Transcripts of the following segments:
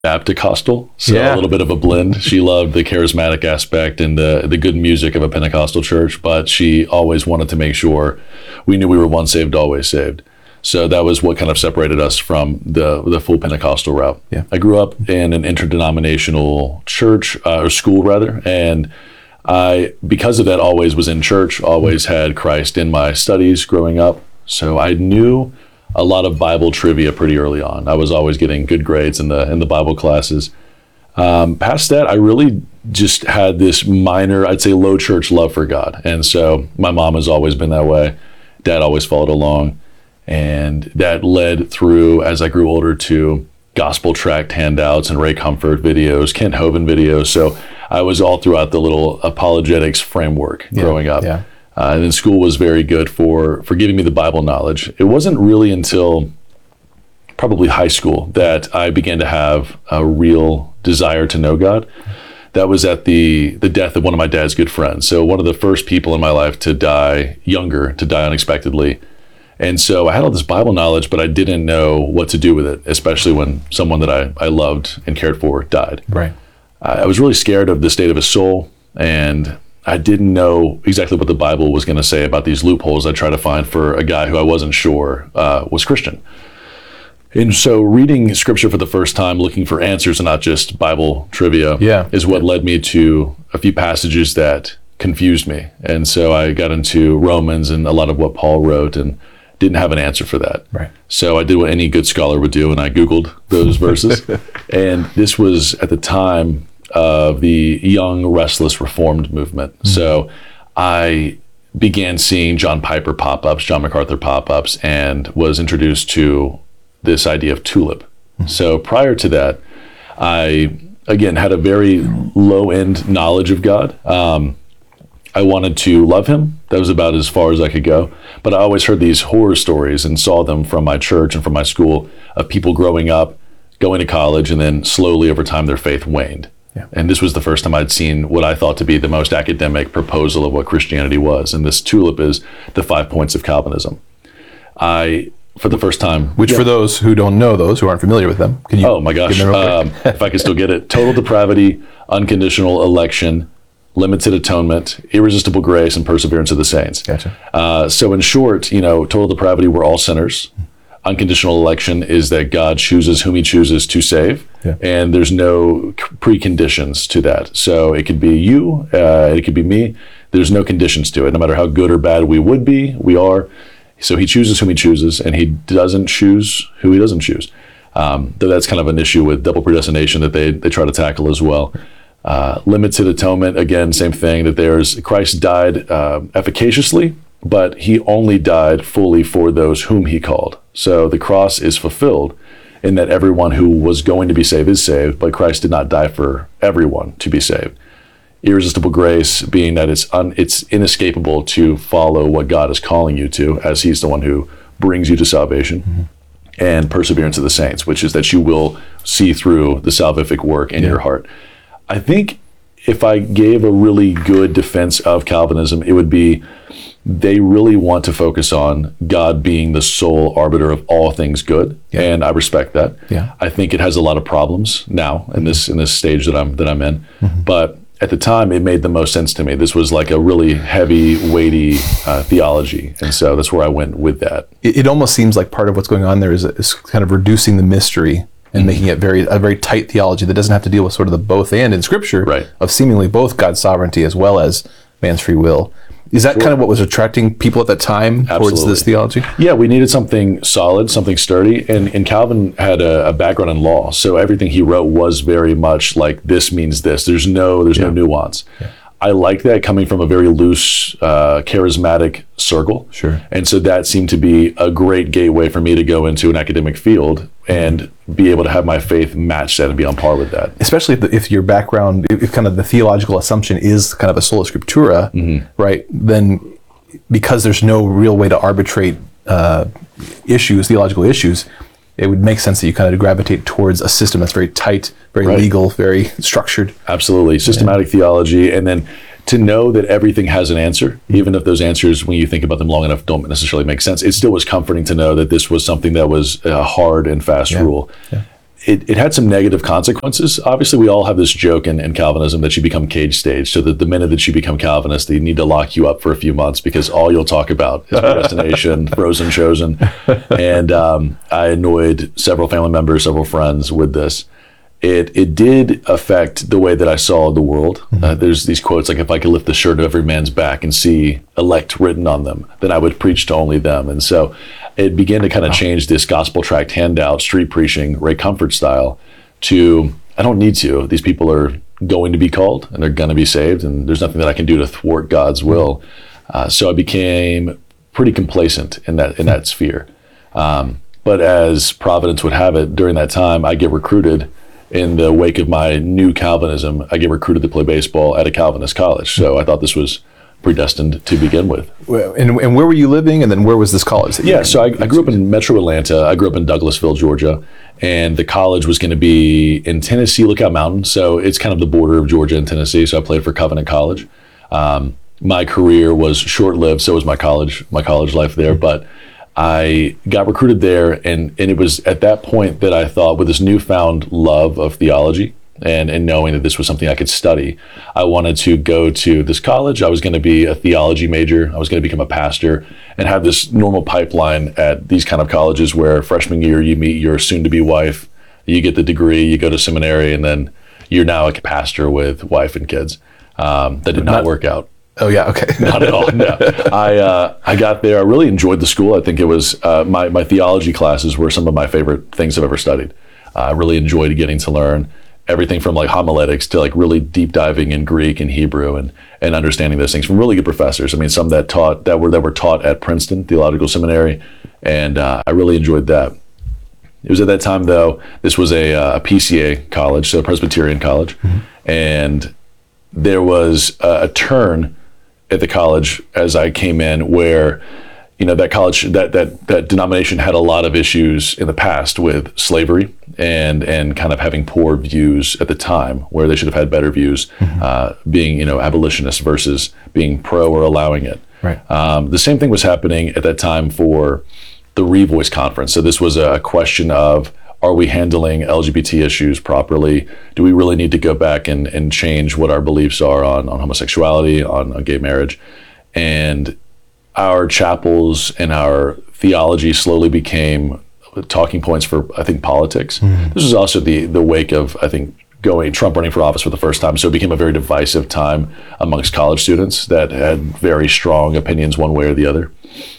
Baptist-costal, so a little bit of a blend. She loved the charismatic aspect and the good music of a Pentecostal church, but she always wanted to make sure we knew we were once saved, always saved. So that was what kind of separated us from the full Pentecostal route. Yeah. I grew up in an interdenominational church, or school rather, and I, because of that, always was in church, always had Christ in my studies growing up. So I knew a lot of Bible trivia pretty early on. I was always getting good grades in the Bible classes. Past that, I really just had this minor, I'd say low church love for God. And so my mom has always been that way. Dad always followed along. And that led through, as I grew older, to gospel tract handouts and Ray Comfort videos, Kent Hovind videos. So I was all throughout the little apologetics framework growing up. Yeah. And then school was very good for giving me the Bible knowledge. It wasn't really until probably high school that I began to have a real desire to know God. That was at the death of one of my dad's good friends. So one of the first people in my life to die unexpectedly. And so I had all this Bible knowledge, but I didn't know what to do with it, especially when someone that I loved and cared for died. Right. I was really scared of the state of his soul, and I didn't know exactly what the Bible was going to say about these loopholes I tried to find for a guy who I wasn't sure was Christian. And so reading scripture for the first time, looking for answers and not just Bible trivia, is what led me to a few passages that confused me. And so I got into Romans and a lot of what Paul wrote and didn't have an answer for that. Right. So I did what any good scholar would do, and I Googled those verses. And this was at the time of the young, restless, reformed movement. Mm-hmm. So I began seeing John Piper pop-ups, John MacArthur pop-ups, and was introduced to this idea of tulip. Mm-hmm. So prior to that, I, again, had a very low-end knowledge of God. I wanted to love him. That was about as far as I could go. But I always heard these horror stories and saw them from my church and from my school of people growing up, going to college, and then slowly over time their faith waned. Yeah. And this was the first time I'd seen what I thought to be the most academic proposal of what Christianity was. And this tulip is the 5 points of Calvinism. For the first time... Which for those who don't know, those who aren't familiar with them, can you... Oh my gosh. If I could still get it. Total depravity, unconditional election, limited atonement, irresistible grace, and perseverance of the saints. Gotcha. So in short, total depravity, we're all sinners. Unconditional election is that God chooses whom he chooses to save, and there's no preconditions to that. So it could be you, it could be me. There's no conditions to it. No matter how good or bad we would be, we are. So he chooses whom he chooses, and he doesn't choose who he doesn't choose. Though that's kind of an issue with double predestination that they try to tackle as well. Limited atonement, again, same thing, that Christ died efficaciously, but he only died fully for those whom he called. So the cross is fulfilled in that everyone who was going to be saved is saved, but Christ did not die for everyone to be saved. Irresistible grace being that it's inescapable to follow what God is calling you to, as he's the one who brings you to salvation. Mm-hmm. And perseverance of the saints, which is that you will see through the salvific work in your heart. I think if I gave a really good defense of Calvinism, it would be they really want to focus on God being the sole arbiter of all things good, and I respect that. Yeah. I think it has a lot of problems now in this stage that I'm in, but at the time it made the most sense to me. This was like a really heavy, weighty theology, and so that's where I went with that. It almost seems like part of what's going on there is kind of reducing the mystery and making it a very tight theology that doesn't have to deal with sort of the both and in Scripture of seemingly both God's sovereignty as well as man's free will. Is that kind of what was attracting people at that time towards this theology? Yeah, we needed something solid, something sturdy, and Calvin had a background in law, so everything he wrote was very much like this means this. There's no nuance. Yeah. I liked that coming from a very loose, charismatic circle. Sure. And so that seemed to be a great gateway for me to go into an academic field and be able to have my faith match that and be on par with that. Especially if your background, if kind of the theological assumption is kind of a sola scriptura, right? Then because there's no real way to arbitrate theological issues, it would make sense that you kind of gravitate towards a system that's very tight, very legal, very structured. Absolutely. Systematic theology. And then to know that everything has an answer, even if those answers, when you think about them long enough, don't necessarily make sense, it still was comforting to know that this was something that was a hard and fast rule. Yeah. it had some negative consequences. Obviously, we all have this joke in Calvinism that you become cage staged. So that the minute that you become Calvinist, they need to lock you up for a few months because all you'll talk about is predestination, frozen, chosen. And I annoyed several family members, several friends with this. It did affect the way that I saw the world. There's these quotes like, if I could lift the shirt of every man's back and see elect written on them, then I would preach to only them. And so it began to kind of change this gospel tract handout, street preaching, Ray Comfort style to, I don't need to. These people are going to be called and they're going to be saved, and there's nothing that I can do to thwart God's will. So I became pretty complacent in that sphere. But as Providence would have it, during that time, I get recruited in the wake of my new Calvinism. I get recruited to play baseball at a Calvinist college. So I thought this was predestined to begin with. And where were you living, and then where was this college? Yeah, so I grew up in Metro Atlanta. I grew up in Douglasville, Georgia, and the college was going to be in Tennessee, Lookout Mountain. So it's kind of the border of Georgia and Tennessee. So I played for Covenant College. My career was short-lived, so was my college life there. But I got recruited there, and it was at that point that I thought, with this newfound love of theology and knowing that this was something I could study, I wanted to go to this college. I was going to be a theology major. I was going to become a pastor and have this normal pipeline at these kind of colleges where freshman year you meet your soon-to-be wife, you get the degree, you go to seminary, and then you're now a pastor with wife and kids. That did not work out. Oh yeah, okay. Not at all. No, I got there. I really enjoyed the school. I think it was my theology classes were some of my favorite things I've ever studied. I really enjoyed getting to learn everything from like homiletics to like really deep diving in Greek and Hebrew and understanding those things from really good professors. I mean, some that were taught at Princeton Theological Seminary, and I really enjoyed that. It was at that time though. This was a PCA college, so a Presbyterian college, and there was a turn at the college as I came in where, that college, that denomination had a lot of issues in the past with slavery and kind of having poor views at the time where they should have had better views, being, abolitionists versus being pro or allowing it. Right. The same thing was happening at that time for the Revoice Conference. So this was a question of, are we handling LGBT issues properly? Do we really need to go back and change what our beliefs are on homosexuality, on gay marriage? And our chapels and our theology slowly became talking points for, I think, politics. This was also the wake of, I think, Trump running for office for the first time. So it became a very divisive time amongst college students that had very strong opinions one way or the other.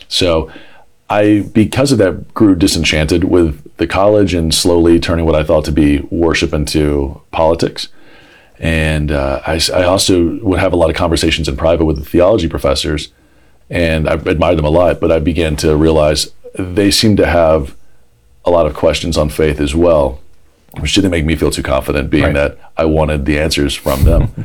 So because of that, grew disenchanted with the college and slowly turning what I thought to be worship into politics. And I also would have a lot of conversations in private with the theology professors, and I admired them a lot, but I began to realize they seemed to have a lot of questions on faith as well, which didn't make me feel too confident, being that I wanted the answers from them.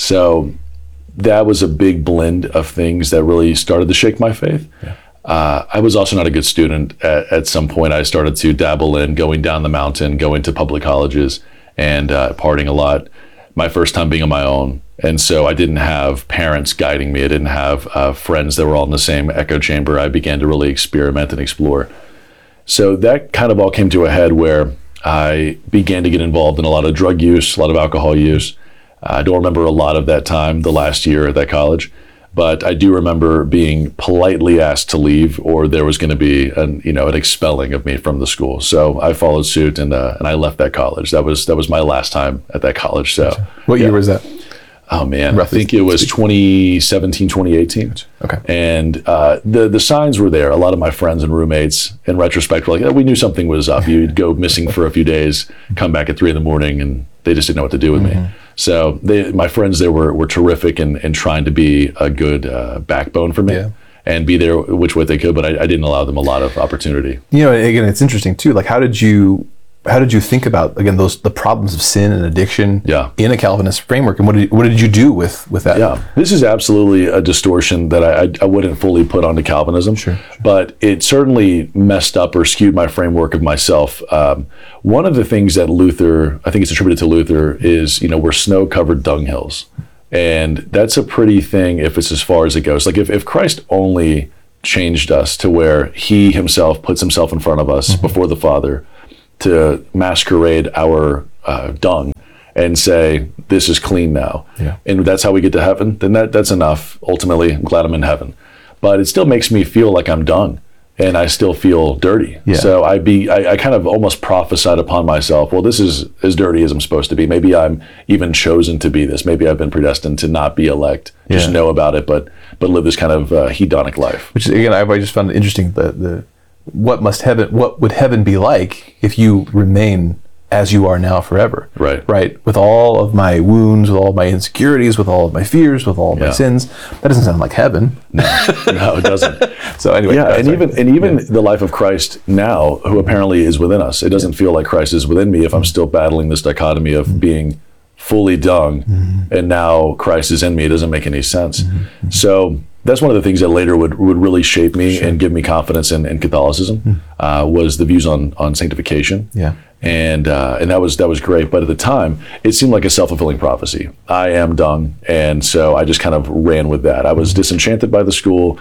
So that was a big blend of things that really started to shake my faith. Yeah. I was also not a good student. At some point, I started to dabble in going down the mountain, going to public colleges, and partying a lot. My first time being on my own. And so I didn't have parents guiding me. I didn't have friends that were all in the same echo chamber. I began to really experiment and explore. So that kind of all came to a head where I began to get involved in a lot of drug use, a lot of alcohol use. I don't remember a lot of that time, the last year at that college. But I do remember being politely asked to leave, or there was going to be an expelling of me from the school. So I followed suit and I left that college. That was my last time at that college. So what year was that? Oh man, roughly, I think it was 2017, 2018. Okay. And the signs were there. A lot of my friends and roommates, in retrospect, were like, we knew something was up. You'd go missing for a few days, come back at 3 a.m, and they just didn't know what to do with me. So my friends there were terrific and trying to be a good backbone for me and be there which way they could, but I didn't allow them a lot of opportunity. Again, it's interesting too. Like, how did you think about, again, the problems of sin and addiction in a Calvinist framework, and what did you do with that? Yeah, this is absolutely a distortion that I wouldn't fully put onto Calvinism, sure. But it certainly messed up or skewed my framework of myself. One of the things that Luther, I think it's attributed to Luther, is we're snow-covered dunghills, and that's a pretty thing if it's as far as it goes. Like if Christ only changed us to where he himself puts himself in front of us before the Father, to masquerade our dung and say, this is clean now. Yeah. And that's how we get to heaven, then that's enough. Ultimately, I'm glad I'm in heaven. But it still makes me feel like I'm dung, and I still feel dirty. Yeah. So I kind of almost prophesied upon myself, well, this is as dirty as I'm supposed to be. Maybe I'm even chosen to be this. Maybe I've been predestined to not be elect, just know about it, but live this kind of hedonic life. Which is, again, I just found it interesting, what would heaven be like if you remain as you are now forever? Right. With all of my wounds, with all of my insecurities, with all of my fears, with all of my sins, that doesn't sound like heaven. No, it doesn't. So anyway, and even the life of Christ now, who apparently is within us, it doesn't feel like Christ is within me if I'm still battling this dichotomy of being fully dung, and now Christ is in me. It doesn't make any sense. So that's one of the things that later would really shape me and give me confidence in Catholicism, was the views on sanctification. Yeah. And that was great. But at the time, it seemed like a self-fulfilling prophecy. I am dung. And so I just kind of ran with that. I was disenchanted by the school.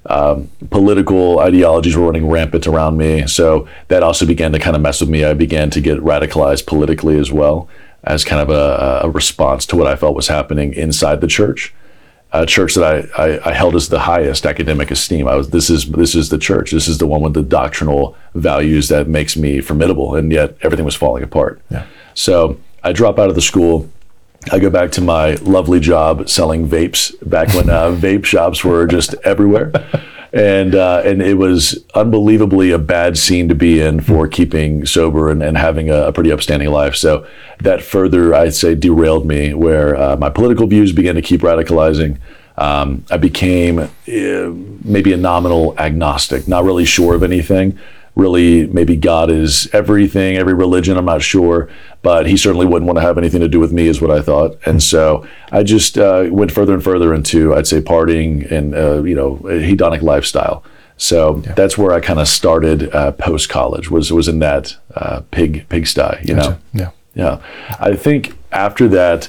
Political ideologies were running rampant around me. So that also began to kind of mess with me. I began to get radicalized politically as well, as kind of a response to what I felt was happening inside the church. A church that I held as the highest academic esteem. This is the church. This is the one with the doctrinal values that makes me formidable, and yet everything was falling apart. Yeah. So I drop out of the school. I go back to my lovely job selling vapes back when vape shops were just everywhere. And it was unbelievably a bad scene to be in for keeping sober and having a pretty upstanding life. So that further, I'd say, derailed me, where my political views began to keep radicalizing. I became maybe a nominal agnostic, not really sure of anything. Really, maybe God is everything, every religion, I'm not sure, but he certainly wouldn't want to have anything to do with me, is what I thought. And so I just went further and further into, I'd say, partying and, a hedonic lifestyle. So that's where I kind of started post-college, was in that pigsty, you know? Yeah. I think after that,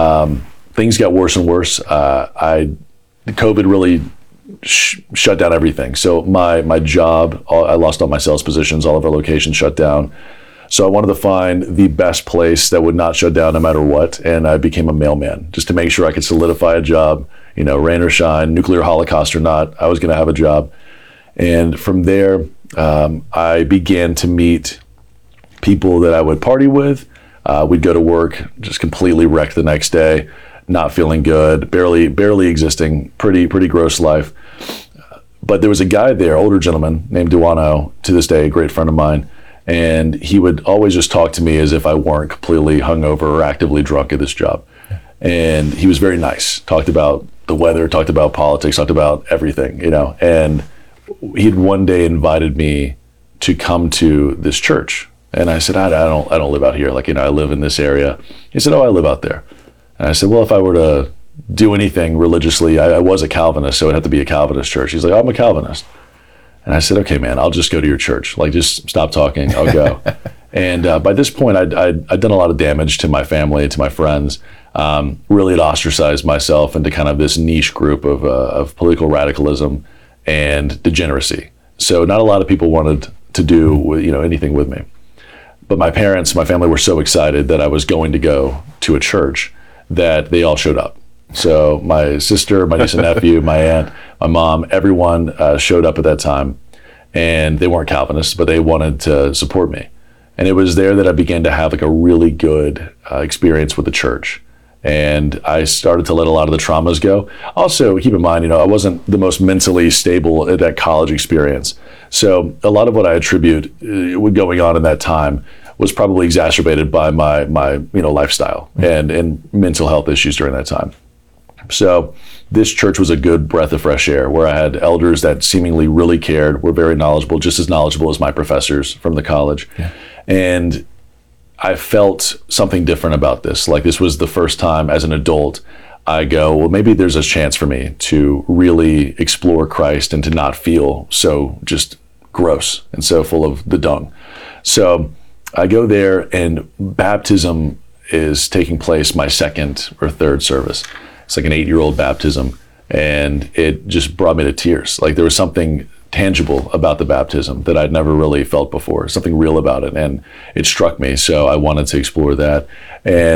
things got worse and worse. COVID really shut down everything. So my job, I lost all my sales positions, all of our locations shut down. So I wanted to find the best place that would not shut down no matter what. And I became a mailman just to make sure I could solidify a job, rain or shine, nuclear holocaust or not, I was going to have a job. And from there, I began to meet people that I would party with. We'd go to work, just completely wrecked the next day, not feeling good, barely existing, pretty gross life. But there was a guy there, older gentleman named Duano, to this day, a great friend of mine, and he would always just talk to me as if I weren't completely hungover or actively drunk at this job. And he was very nice, talked about the weather, talked about politics, talked about everything, and he'd one day invited me to come to this church. And I said, I don't live out here. I live in this area. He said, oh, I live out there. And I said, well, if I were to do anything religiously, I was a Calvinist, so it had to be a Calvinist church. He's like, oh, I'm a Calvinist. And I said, okay, man, I'll just go to your church. Just stop talking, I'll go. And by this point, I'd done a lot of damage to my family, to my friends, really had ostracized myself into kind of this niche group of political radicalism and degeneracy. So not a lot of people wanted to do anything with me. But my parents, my family were so excited that I was going to go to a church that they all showed up. So my sister, my niece and nephew, my aunt, my mom, everyone showed up at that time. And they weren't Calvinists, but they wanted to support me. And it was there that I began to have a really good experience with the church. And I started to let a lot of the traumas go. Also, keep in mind, I wasn't the most mentally stable at that college experience. So a lot of what I attribute going on in that time was probably exacerbated by my lifestyle and mental health issues during that time. So this church was a good breath of fresh air, where I had elders that seemingly really cared, were very knowledgeable, just as knowledgeable as my professors from the college. Yeah. And I felt something different about this. This was the first time as an adult I go, well, maybe there's a chance for me to really explore Christ and to not feel so just gross and so full of the dung. So I go there, and baptism is taking place my second or third service. It's like an 8-year-old baptism, and it just brought me to tears. There was something tangible about the baptism that I'd never really felt before, something real about it. And it struck me. So I wanted to explore that. And